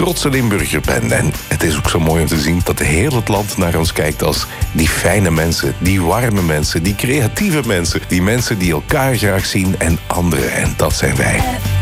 trotse Limburger ben. En het is ook zo mooi om te zien dat heel het land naar ons kijkt als die fijne mensen, die warme mensen, die creatieve mensen, die mensen die elkaar graag zien en anderen. En dat zijn wij.